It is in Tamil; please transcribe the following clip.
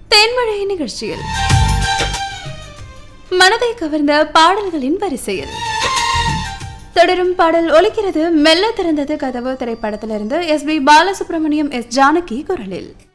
தென்மழை நிகழ்ச்சியில் மனதை கவர்ந்த பாடல்களின் வரிசையில் தொடரும் பாடல் ஒலிக்கிறது. மெல்ல திறந்தது கதவு திரைப்படத்திலிருந்து S B Balasubramaniam, S Janaki குரலில்.